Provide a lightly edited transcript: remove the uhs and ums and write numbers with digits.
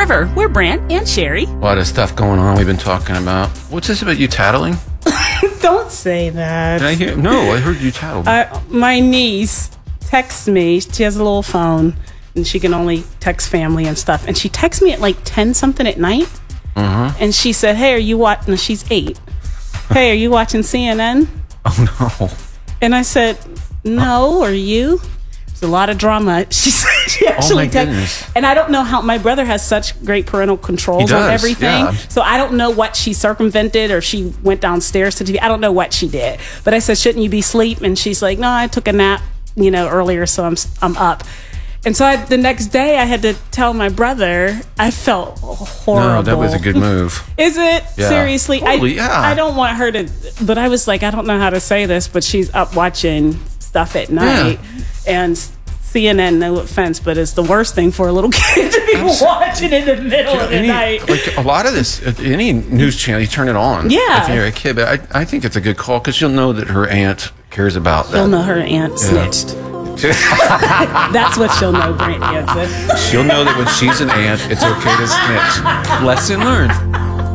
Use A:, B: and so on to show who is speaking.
A: River. We're Brant and Sherry.
B: A lot of stuff going on we've been talking about. What's this about you tattling?
A: Don't say that.
B: Did I hear? No, I heard you tattle.
A: My niece texts me. She has a little phone, and she can only text family and stuff. And she texts me at like 10 something at night. And she said, "Hey, are you watching?" She's 8. "Hey, are you watching CNN?"
B: Oh no.
A: And I said, "No, are you?" There's a lot of drama. She actually
B: goodness.
A: And I don't know how my brother has such great parental controls on everything.
B: Yeah.
A: So I don't know what she circumvented, or she went downstairs to TV. I don't know what she did. But I said, "Shouldn't you be asleep?" And she's like, "No, I took a nap, earlier, so I'm up." And so the next day I had to tell my brother. I felt horrible.
B: No, that was a good move.
A: Is it?
B: Yeah.
A: Seriously?
B: Totally, yeah.
A: I don't want her to, but I was like, I don't know how to say this, but she's up watching stuff at night.
B: Yeah.
A: And CNN, no offense, but it's the worst thing for a little kid to be watching in the middle of the night.
B: Like a lot of this, any news channel, you turn it on.
A: Yeah.
B: If you're a kid, but I think it's a good call because you'll know that her aunt cares about that.
A: She'll know her aunt snitched. That's what she'll know, Brant Hansen.
B: She'll know that when she's an aunt, it's okay to snitch. Lesson learned.